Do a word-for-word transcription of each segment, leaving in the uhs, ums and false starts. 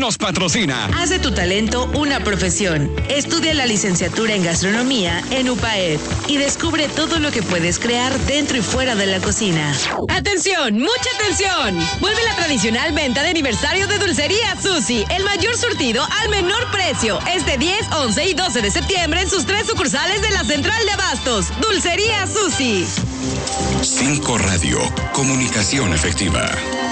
nos patrocina. Haz de tu talento una profesión. Estudia la licenciatura en gastronomía en U P A E P y descubre todo lo que puedes crear dentro y fuera de la cocina. ¡Atención! ¡Mucha atención! Vuelve la tradicional venta de aniversario de Dulcería Susi. El mayor surtido al menor precio. Este diez, once y doce de septiembre en sus tres sucursales de la Central de Abastos. Dulcería Susi. Cinco Radio. Comunicación efectiva.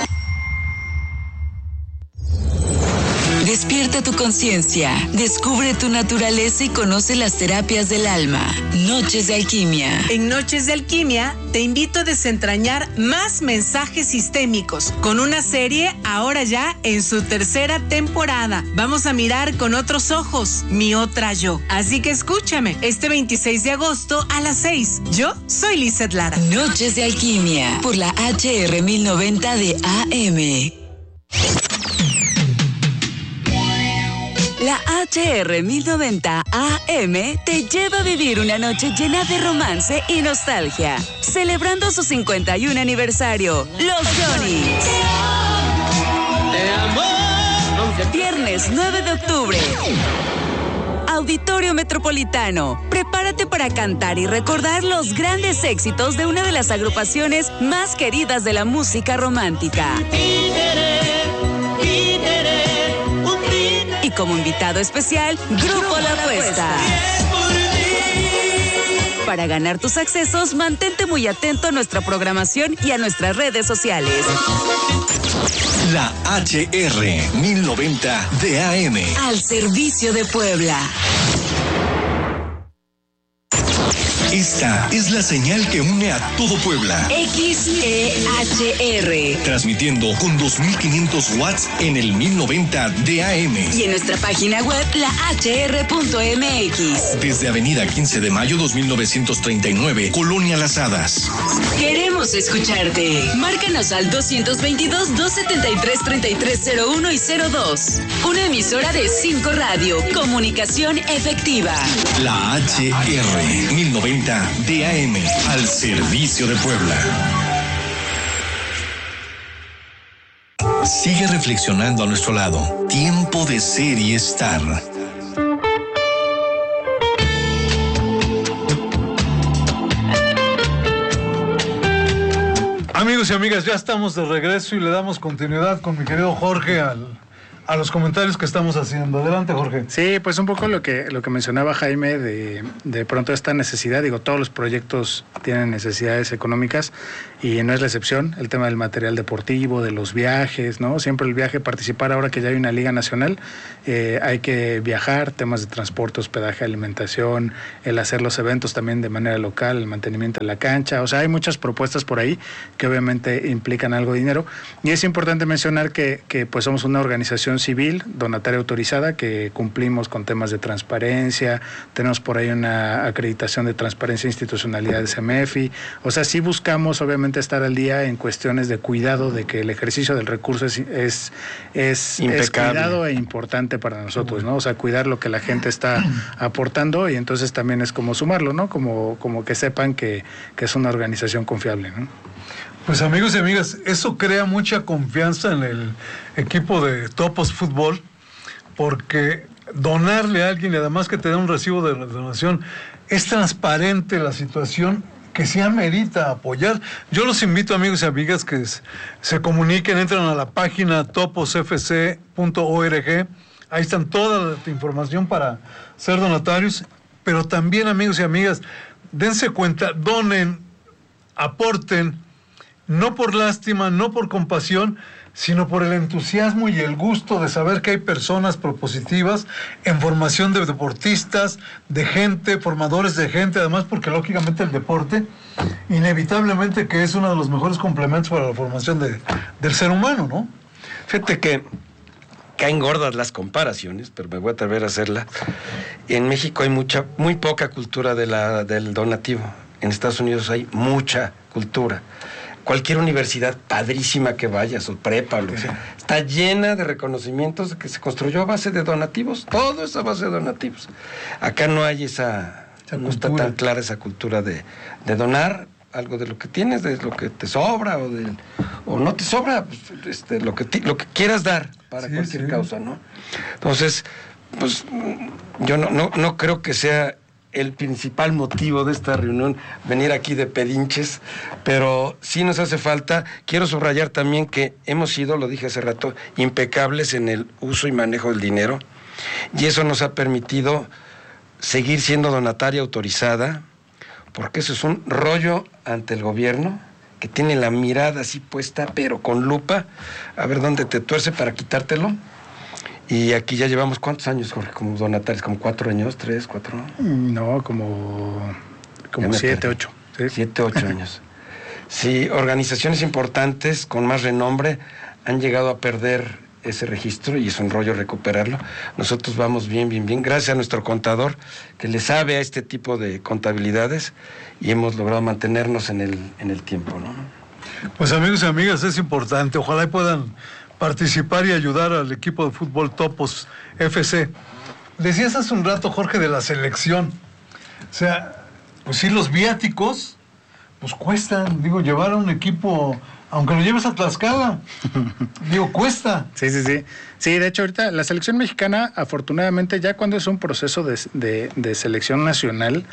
Despierta tu conciencia, descubre tu naturaleza y conoce las terapias del alma. Noches de Alquimia. En Noches de Alquimia te invito a desentrañar más mensajes sistémicos con una serie ahora ya en su tercera temporada. Vamos a mirar con otros ojos, mi otra yo. Así que escúchame, este veintiséis de agosto a las seis. Yo soy Lizeth Lara. Noches de Alquimia por la H R mil noventa de A M. La H R mil noventa A M te lleva a vivir una noche llena de romance y nostalgia, celebrando su cincuenta y uno aniversario. Los Johnnies. Viernes nueve de octubre. Auditorio Metropolitano. Prepárate para cantar y recordar los grandes éxitos de una de las agrupaciones más queridas de la música romántica. Y como invitado especial, Grupo La Apuesta. Para ganar tus accesos, mantente muy atento a nuestra programación y a nuestras redes sociales. La H R mil noventa de A M. Al servicio de Puebla. Esta es la señal que une a todo Puebla. X E H R. Transmitiendo con dos mil quinientos watts en el mil noventa de A M. Y en nuestra página web, la H R punto M X. Desde Avenida quince de mayo dos mil novecientos treinta y nueve, Colonia Las Hadas. Queremos escucharte. Márcanos al doscientos veintidós, doscientos setenta y tres, treinta y tres cero uno y cero dos. Una emisora de cinco Radio. Comunicación efectiva. La H R mil noventa de A M, al servicio de Puebla. Sigue reflexionando a nuestro lado. Tiempo de ser y estar. Amigos y amigas, ya estamos de regreso y le damos continuidad con mi querido Jorge al... a los comentarios que estamos haciendo. Adelante, Jorge. Sí, pues un poco lo que lo que mencionaba Jaime de, de pronto esta necesidad. Digo, todos los proyectos tienen necesidades económicas y no es la excepción. El tema del material deportivo, de los viajes, ¿no? Siempre el viaje, participar ahora que ya hay una liga nacional, eh, hay que viajar, temas de transporte, hospedaje, alimentación, el hacer los eventos también de manera local, el mantenimiento de la cancha. O sea, hay muchas propuestas por ahí que obviamente implican algo de dinero. Y es importante mencionar que, que pues somos una organización civil, donataria autorizada, que cumplimos con temas de transparencia, tenemos por ahí una acreditación de transparencia e institucionalidad de C M F I, o sea, sí buscamos obviamente estar al día en cuestiones de cuidado, de que el ejercicio del recurso es, es, es, es cuidado e importante para nosotros, ¿no? O sea, cuidar lo que la gente está aportando y entonces también es como sumarlo, ¿no? Como, como que sepan que, que es una organización confiable, ¿no? Pues amigos y amigas, eso crea mucha confianza en el equipo de Topos Fútbol, porque donarle a alguien y además que te dé un recibo de donación, es transparente la situación que se amerita apoyar. Yo los invito, amigos y amigas, que se comuniquen, entran a la página topos f c punto org, ahí están toda la información para ser donatarios, pero también, amigos y amigas, dense cuenta, donen, aporten, no por lástima, no por compasión, sino por el entusiasmo y el gusto de saber que hay personas propositivas en formación de deportistas, de gente, formadores de gente, además porque lógicamente el deporte, inevitablemente que es uno de los mejores complementos para la formación de, del ser humano, ¿no? Fíjate que caen gordas las comparaciones, pero me voy a atrever a hacerla. En México hay mucha, muy poca cultura de la, del donativo. En Estados Unidos hay mucha cultura. Cualquier universidad padrísima que vayas, o prepa, o lo que sea, está llena de reconocimientos de que se construyó a base de donativos, todo es a base de donativos. Acá no hay esa, esa no está tan clara esa cultura de, de donar algo de lo que tienes, de lo que te sobra, o de, o no te sobra, pues, este, lo que ti, lo que quieras dar. para sí, cualquier sí. causa, ¿no? Entonces, pues yo no, no, no creo que sea el principal motivo de esta reunión venir aquí de pedinches, pero sí nos hace falta. Quiero subrayar también que hemos sido, lo dije hace rato, impecables en el uso y manejo del dinero, y eso nos ha permitido seguir siendo donataria autorizada, porque eso es un rollo ante el gobierno, que tiene la mirada así puesta, pero con lupa, a ver dónde te tuerce para quitártelo. Y aquí ya llevamos, ¿cuántos años, Jorge, como donatarios? ¿Como cuatro años? ¿Tres, cuatro? No, como, como siete, ocho. ¿sí? Siete, ocho años. Sí, organizaciones importantes con más renombre han llegado a perder ese registro y es un rollo recuperarlo. Nosotros vamos bien, bien, bien. Gracias a nuestro contador que le sabe a este tipo de contabilidades y hemos logrado mantenernos en el, en el tiempo, ¿no? Pues amigos y amigas, es importante. Ojalá y puedan participar y ayudar al equipo de fútbol Topos F C. Decías hace un rato, Jorge, de la selección. O sea, pues sí, los viáticos, pues cuestan. Digo, llevar a un equipo, aunque lo lleves a Tlaxcala, digo, cuesta. Sí, sí, sí. Sí, de hecho, ahorita la selección mexicana, afortunadamente, ya cuando es un proceso de, de, de selección nacional,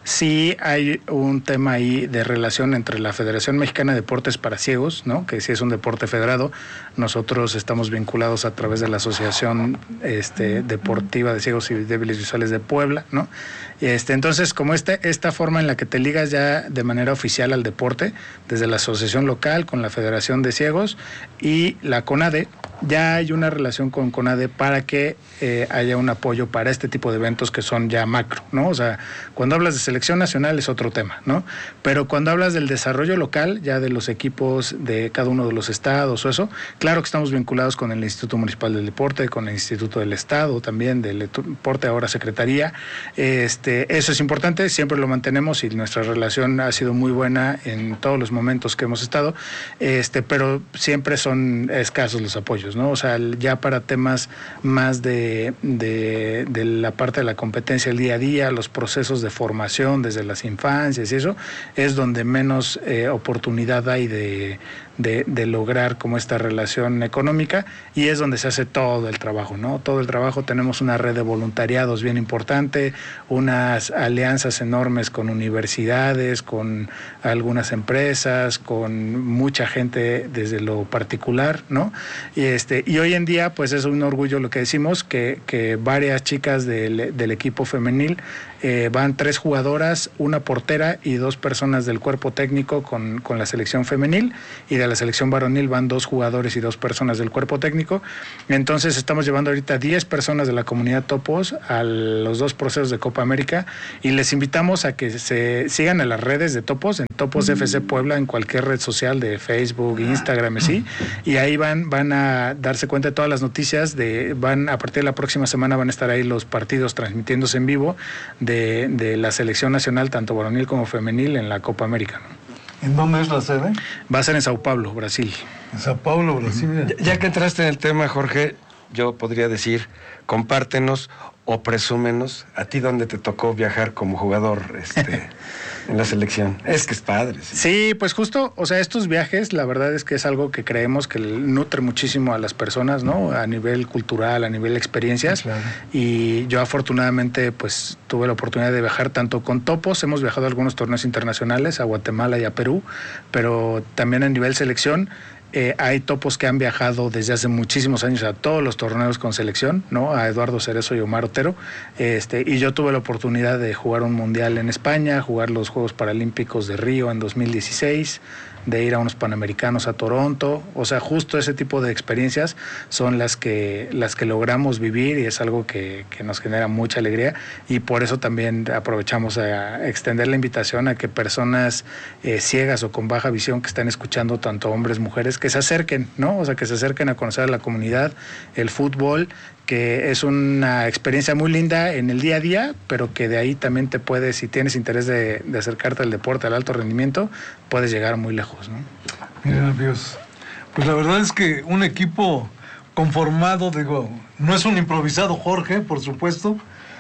sí hay un tema ahí de relación entre la Federación Mexicana de Deportes para Ciegos, ¿no? Que sí es un deporte federado. Nosotros estamos vinculados a través de la Asociación este, Deportiva de Ciegos y Débiles Visuales de Puebla, ¿no? Este, entonces, como este, esta forma en la que te ligas ya de manera oficial al deporte, desde la asociación local con la Federación de Ciegos y la CONADE, ya hay una relación con CONADE para que eh, haya un apoyo para este tipo de eventos que son ya macro, ¿no? O sea, cuando hablas de selección nacional es otro tema, ¿no? Pero cuando hablas del desarrollo local, ya de los equipos de cada uno de los estados o eso, claro que estamos vinculados con el Instituto Municipal del Deporte, con el Instituto del Estado también, del Deporte, ahora Secretaría. Este, eso es importante, siempre lo mantenemos y nuestra relación ha sido muy buena en todos los momentos que hemos estado, este, pero siempre son escasos los apoyos, ¿no? O sea, ya para temas más de, de, de la parte de la competencia el día a día, los procesos de formación desde las infancias y eso, es donde menos eh, oportunidad hay de, de, de lograr como esta relación económica y es donde se hace todo el trabajo, ¿no? Todo el trabajo, tenemos una red de voluntariados bien importante, unas alianzas enormes con universidades, con algunas empresas, con mucha gente desde lo particular, ¿no? Y este y hoy en día pues es un orgullo lo que decimos, que, que varias chicas del, del equipo femenil, eh, van tres jugadoras, una portera y dos personas del cuerpo técnico con, con la selección femenil, y de la selección varonil van dos jugadores y dos personas del cuerpo técnico. Entonces estamos llevando ahorita diez personas de la comunidad Topos a los dos procesos de Copa América y les invitamos a que se sigan en las redes de Topos, en Topos F C Puebla, en cualquier red social de Facebook, Instagram, así, y ahí van, van a darse cuenta de todas las noticias, de van a partir de la próxima semana van a estar ahí los partidos transmitiéndose en vivo de, de la selección nacional, tanto varonil como femenil, en la Copa América, ¿no? ¿En dónde es la sede? Va a ser en Sao Paulo, Brasil. En Sao Paulo, Brasil. Ya, ya que entraste en el tema, Jorge, yo podría decir, compártenos o presúmenos a ti dónde te tocó viajar como jugador este, en la selección. Es que es padre. Sí. sí, pues justo, o sea, estos viajes, la verdad es que es algo que creemos que nutre muchísimo a las personas, ¿no? A nivel cultural, a nivel experiencias. Claro. Y yo afortunadamente, pues, tuve la oportunidad de viajar tanto con Topos, hemos viajado a algunos torneos internacionales, a Guatemala y a Perú, pero también a nivel selección. Eh, hay Topos que han viajado desde hace muchísimos años a todos los torneos con selección, ¿no? A Eduardo Cerezo y Omar Otero. Este, y yo tuve la oportunidad de jugar un mundial en España, jugar los Juegos Paralímpicos de Río en dos mil dieciséis, de ir a unos Panamericanos a Toronto. O sea, justo ese tipo de experiencias son las que, las que logramos vivir y es algo que, que nos genera mucha alegría, y por eso también aprovechamos a extender la invitación a que personas eh, ciegas o con baja visión que están escuchando, tanto hombres, mujeres, que se acerquen, ¿no? O sea, que se acerquen a conocer a la comunidad, el fútbol, que es una experiencia muy linda en el día a día, pero que de ahí también te puedes, si tienes interés de, de acercarte al deporte, al alto rendimiento, puedes llegar muy lejos, ¿no? Miren, amigos, pues la verdad es que un equipo conformado, digo, no es un improvisado, Jorge, por supuesto,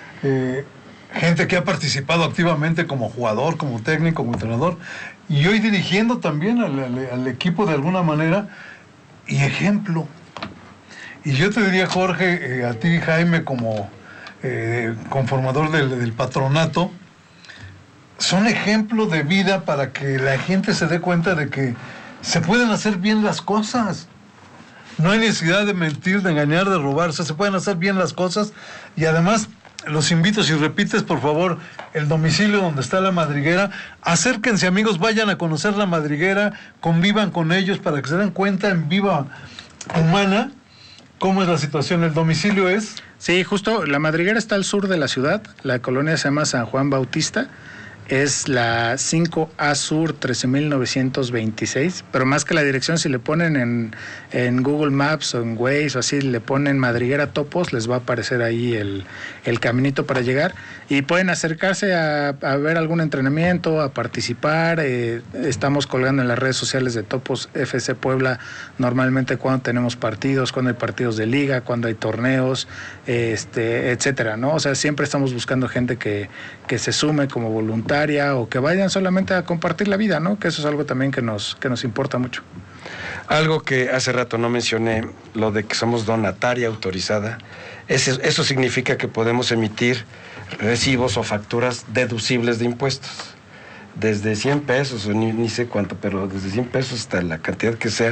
eh, gente que ha participado activamente como jugador, como técnico, como entrenador, y hoy dirigiendo también al, al, al equipo de alguna manera, y ejemplo. Y yo te diría, Jorge, eh, a ti, Jaime, como eh, conformador del, del patronato, son ejemplo de vida para que la gente se dé cuenta de que se pueden hacer bien las cosas. No hay necesidad de mentir, de engañar, de robarse, se pueden hacer bien las cosas. Y además, los invito, si repites, por favor, el domicilio donde está la madriguera. Acérquense, amigos, vayan a conocer la madriguera, convivan con ellos para que se den cuenta en viva humana cómo es la situación. El domicilio es... Sí, justo, la madriguera está al sur de la ciudad, la colonia se llama San Juan Bautista, es la cinco A Sur trece mil novecientos veintiséis, pero más que la dirección, si le ponen en, en Google Maps o en Waze o así, le ponen Madriguera Topos, les va a aparecer ahí el, el caminito para llegar y pueden acercarse a, a ver algún entrenamiento, a participar. Eh, estamos colgando en las redes sociales de Topos F C Puebla normalmente cuando tenemos partidos, cuando hay partidos de liga, cuando hay torneos, este, etcétera, ¿no? O sea, siempre estamos buscando gente que, que se sume como voluntaria o que vayan solamente a compartir la vida, ¿no? Que eso es algo también que nos, que nos importa mucho. Algo que hace rato no mencioné, lo de que somos donataria autorizada, eso, eso significa que podemos emitir recibos o facturas deducibles de impuestos. Desde cien pesos, ni, ni sé cuánto, pero desde cien pesos hasta la cantidad que sea,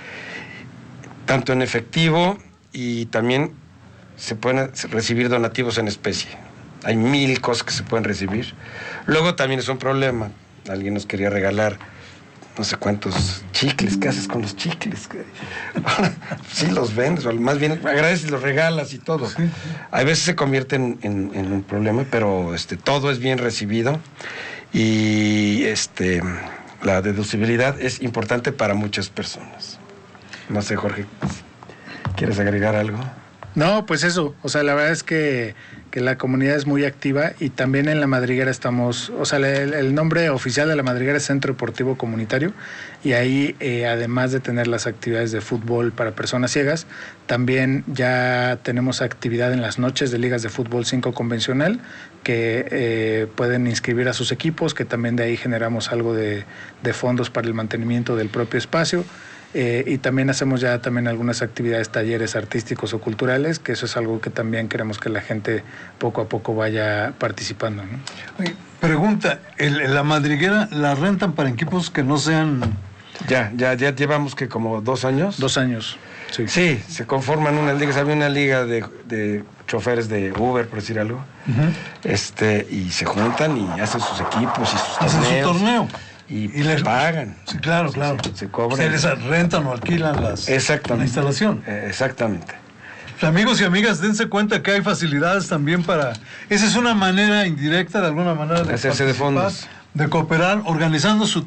tanto en efectivo y también se pueden recibir donativos en especie. Hay mil cosas que se pueden recibir. Luego también es un problema. Alguien nos quería regalar no sé cuántos chicles. ¿Qué haces con los chicles? Sí los vendes, o más bien agradeces y los regalas y todo. Sí, sí. A veces se convierte en, en, en un problema, pero este, todo es bien recibido y este, la deducibilidad es importante para muchas personas. No sé, Jorge, ¿quieres agregar algo? No, pues eso, o sea, la verdad es que, que la comunidad es muy activa y también en la madriguera estamos, o sea, el, el nombre oficial de la madriguera es Centro Deportivo Comunitario y ahí, eh, además de tener las actividades de fútbol para personas ciegas, también ya tenemos actividad en las noches de ligas de fútbol cinco convencional que eh, pueden inscribir a sus equipos, que también de ahí generamos algo de, de fondos para el mantenimiento del propio espacio. Eh, y también hacemos ya también algunas actividades, talleres artísticos o culturales, que eso es algo que también queremos que la gente poco a poco vaya participando, ¿no? Oye, pregunta, ¿el, la madriguera la rentan para equipos que no sean...? Ya, ya, ya llevamos que como dos años. Dos años, sí. Sí, se conforman unas ligas, había una liga de, de choferes de Uber, por decir algo, uh-huh. este, y se juntan y hacen sus equipos y sus ¿Hacen torneos. su torneo? Y, y les pagan. Sí, claro, sí, claro. Se, se cobran. Se les rentan o alquilan las, la instalación. Eh, exactamente. Amigos y amigas, dense cuenta que hay facilidades también para... Esa es una manera indirecta, de alguna manera, de hacerse de fondos, de cooperar, organizando su